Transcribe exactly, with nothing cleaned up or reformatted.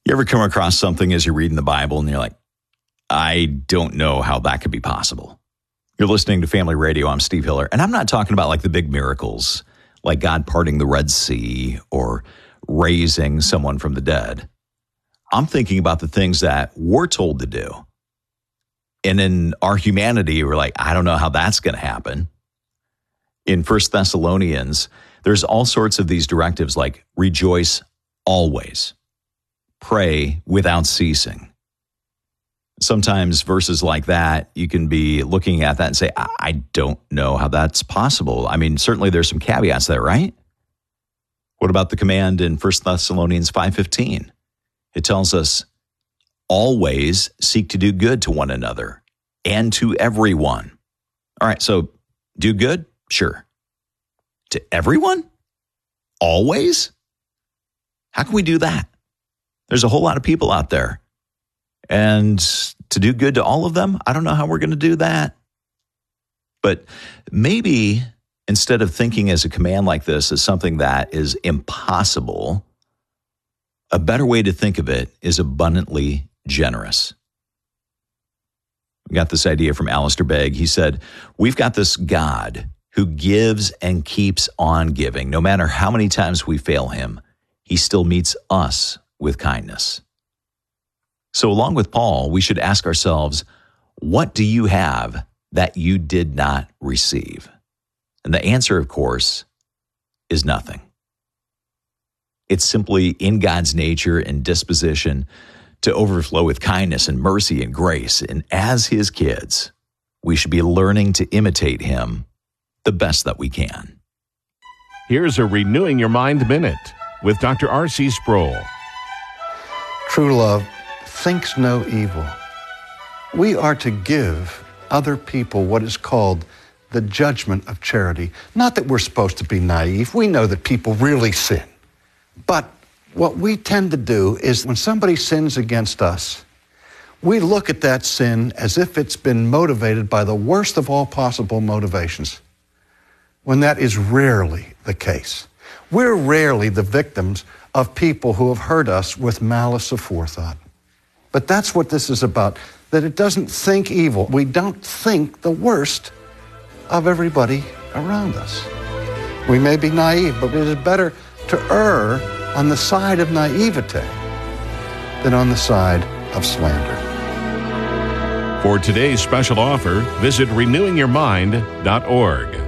You ever come across something as you're reading the Bible and you're like, I don't know how that could be possible? You're listening to Family Radio. I'm Steve Hiller. And I'm not talking about like the big miracles, like God parting the Red Sea or raising someone from the dead. I'm thinking about the things that we're told to do. And in our humanity, we're like, I don't know how that's going to happen. In First Thessalonians, there's all sorts of these directives like rejoice always, pray without ceasing. Sometimes verses like that, you can be looking at that and say, I, I don't know how that's possible. I mean, certainly there's some caveats there, right? What about the command in First Thessalonians five fifteen? It tells us, always seek to do good to one another and to everyone. All right, so do good? Sure. To everyone? Always? How can we do that? There's a whole lot of people out there. And to do good to all of them, I don't know how we're going to do that. But maybe instead of thinking as a command like this as something that is impossible, a better way to think of it is abundantly generous. We got this idea from Alistair Begg. He said, we've got this God who gives and keeps on giving. No matter how many times we fail him, he still meets us with kindness. So along with Paul, we should ask ourselves, what do you have that you did not receive? And the answer, of course, is nothing. It's simply in God's nature and disposition to overflow with kindness and mercy and grace. And as his kids, we should be learning to imitate him the best that we can. Here's a Renewing Your Mind Minute with Doctor R C Sproul. True love thinks no evil. We are to give other people what is called the judgment of charity. Not that we're supposed to be naive. We know that people really sin. But what we tend to do is when somebody sins against us, we look at that sin as if it's been motivated by the worst of all possible motivations, when that is rarely the case. We're rarely the victims of people who have hurt us with malice aforethought. But that's what this is about, that it doesn't think evil. We don't think the worst of everybody around us. We may be naive, but it is better to err on the side of naivete than on the side of slander. For today's special offer, visit renewing your mind dot org.